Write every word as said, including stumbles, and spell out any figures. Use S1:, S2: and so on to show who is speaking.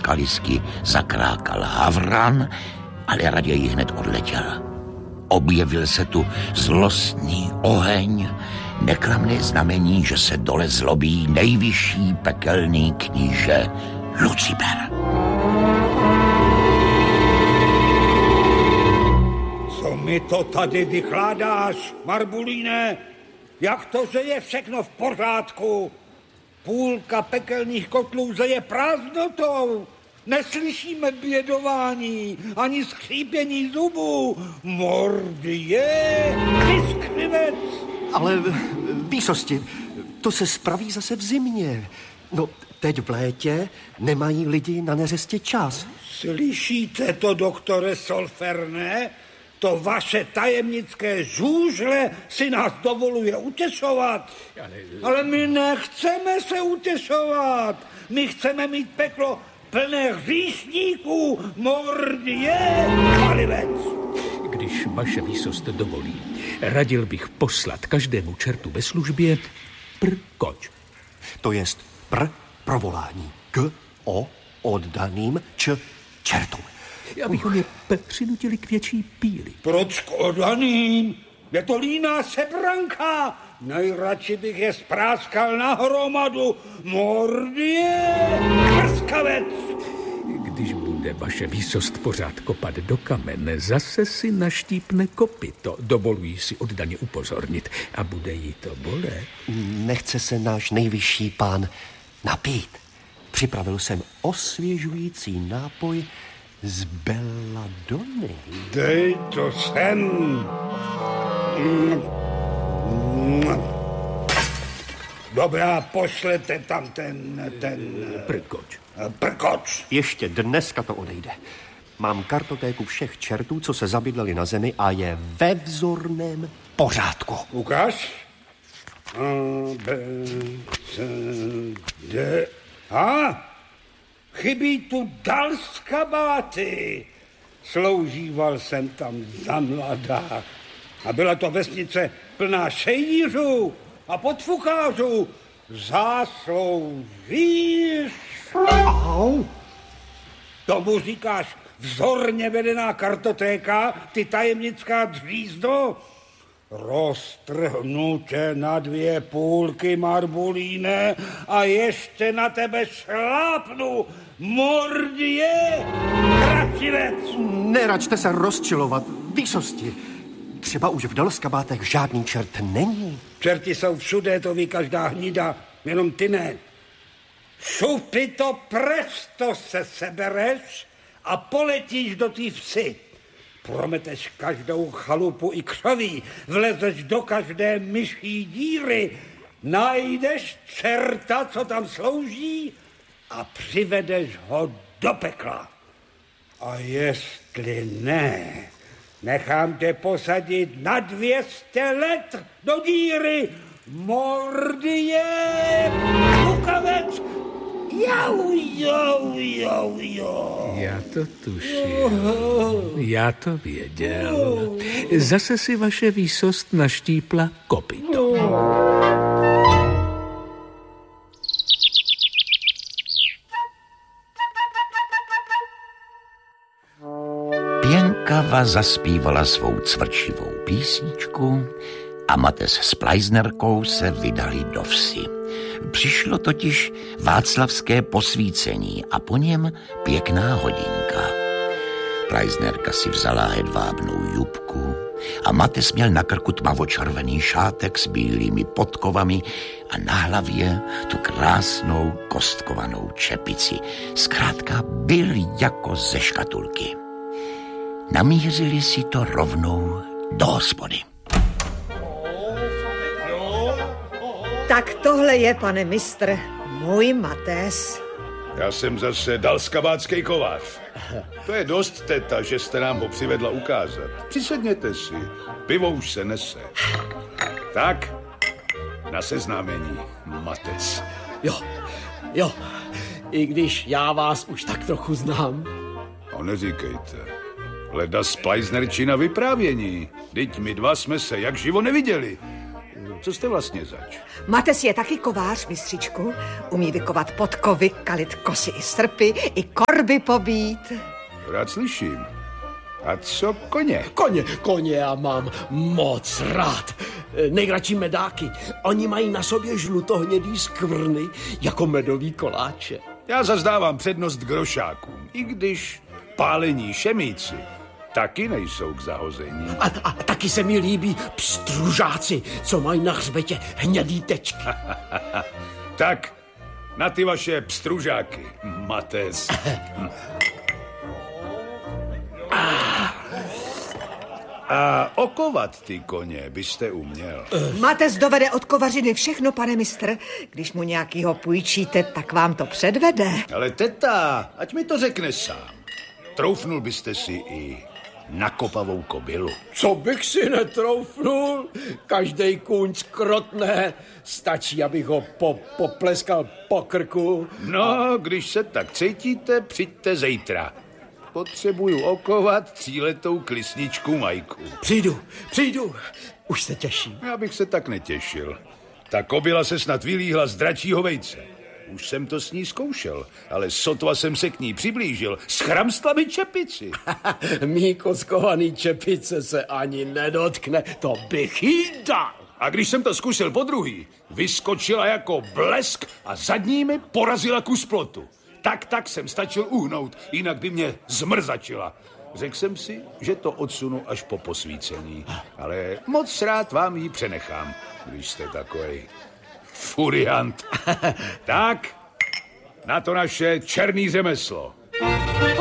S1: kalisky zakrákal havran, ale raději hned odletěl. Objevil se tu zlostný oheň, neklamné znamení, že se dole zlobí nejvyšší pekelný kníže Lucifer.
S2: Co mi to tady vykládáš, Marbulíne? Jak to, že je všechno v pořádku? Půlka pekelných kotlů zeje prázdnotou. Neslyšíme bědování, ani skřípění zubů. Mordie, vyskřivec.
S3: Ale výsosti, to se spraví zase v zimě. No, teď v létě nemají lidi na neřestě čas.
S2: Slyšíte to, doktore Solferne? To vaše tajemnické žůžle si nás dovoluje utěšovat. Ale my nechceme se utěšovat. My chceme mít peklo plné hříšníků, mordie, palivec.
S4: Když vaše výsost dovolí, radil bych poslat každému čertu ve službě prkoč.
S3: To jest pr provolání, k o oddaným č čertům.
S4: Abychom je přinutili k větší píli.
S2: Proč k oddaným? Je to líná sebranka. Nejradši bych je spráskal na hromadu. Mordie, prskavec.
S4: Když bude vaše výsost pořád kopat do kamene, zase si naštípne kopyto. Dovolují si oddaně upozornit a bude jí to bolet.
S3: Nechce se náš nejvyšší pán napít. Připravil jsem osvěžující nápoj z belladony.
S2: Dej to sem. Dobrá, pošlete tam ten... ten...
S4: Prkoč.
S2: Prkoč.
S3: Ještě dneska to odejde. Mám kartotéku všech čertů, co se zabydleli na zemi a je ve vzorném pořádku.
S2: Ukáž. A, B, C, D... A, chybí tu dal z kabáty. Sloužíval jsem tam za mladá. A byla to vesnice plná šejířů a podfukářů. Zásloužíš?
S3: Au.
S2: Tomu říkáš vzorně vedená kartotéka, ty tajemnická dřízdo? Roztrhnu tě na dvě půlky, Marbulíne, a ještě na tebe šlápnu, mordie, kračivec.
S3: Neračte se rozčilovat, výsosti. Třeba už v dalskabátech žádný čert není.
S2: Čerti jsou všude, to ví každá hnida, jenom ty ne. Šupy to presto se sebereš a poletíš do té vsi. Prometeš každou chalupu i křoví, vlezeš do každé myší díry, najdeš čerta, co tam slouží, a přivedeš ho do pekla. A jestli ne, nechám tě posadit na dvě stě let do díry. Mordie, kukavec, jau, jau, jau, jau.
S4: Já to tušil. Já to věděl. Zase si vaše výsost naštípla kopyto.
S1: Pěnkava zaspívala svou cvrčivou písničku a Matez s Pleisnerkou se vydali do vsi. Přišlo totiž václavské posvícení a po něm pěkná hodinka. Pleisnerka si vzala hedvábnou jubku a Matez měl na krku tmavočervený šátek s bílými podkovami a na hlavě tu krásnou kostkovanou čepici. Zkrátka byl jako ze škatulky. Namířili si to rovnou do hospody.
S5: Tak tohle je, pane mistr, můj Matez.
S6: Já jsem zase dalskabátský kovář. To je dost, teta, že jste nám ho přivedla ukázat. Přisedněte si, pivo už se nese. Tak, na seznámení, Matez.
S7: Jo, jo, i když já vás už tak trochu znám.
S6: No neříkejte, leda z Pleisnerčina vyprávění. Vždyť my dva jsme se jak živo neviděli. Co jste vlastně zač?
S5: Mates je taky kovář, mistřičku. Umí vykovat podkovy, kalit kosy i srpy, i korby pobít.
S6: Rád slyším. A co koně?
S7: Koně, koně já mám moc rád. Nejradši medáky. Oni mají na sobě žlutohnědý skvrny jako medový koláče.
S6: Já zazdávám přednost grošákům, i když pálení šemíci taky nejsou k zahození.
S7: A, a taky se mi líbí pstružáci, co mají na hřbetě hnědý tečky.
S6: Tak, na ty vaše pstružáky, Mates. A okovat ty koně byste uměl.
S5: Mates dovede od kovařiny všechno, pane mistr. Když mu nějakýho půjčíte, tak vám to předvede.
S6: Ale teta, ať mi to řekne sám. Troufnul byste si i na kopavou kobylu.
S7: Co bych si netroufnul? Každej kůň skrotne. Stačí, abych ho po, popleskal po krku.
S6: No, když se tak cítíte, přijďte zítra. Potřebuju okovat tříletou klisničku Majku.
S7: Přijdu, přijdu. Už se těším.
S6: Já bych se tak netěšil. Ta kobyla se snad vylíhla z dračího vejce. Už jsem to s ní zkoušel, ale sotva jsem se k ní přiblížil. Schramstla mi čepici.
S7: Mí kockovaný čepice se ani nedotkne, to bych jí dal.
S6: A když jsem to zkusil podruhý, vyskočila jako blesk a zadními porazila kus plotu. Tak, tak jsem stačil uhnout, jinak by mě zmrzačila. Řekl jsem si, že to odsunu až po posvícení, ale moc rád vám ji přenechám, když jste takovej furiant. Tak, na to naše černý řemeslo.